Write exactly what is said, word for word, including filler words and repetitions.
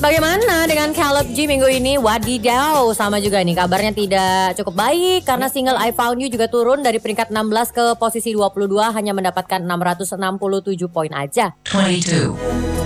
Bagaimana dengan Caleb G minggu ini? Wadidaw, sama juga nih kabarnya tidak cukup baik karena single I Found You juga turun dari peringkat enam belas ke posisi dua puluh dua hanya mendapatkan enam ratus enam puluh tujuh poin aja. dua puluh dua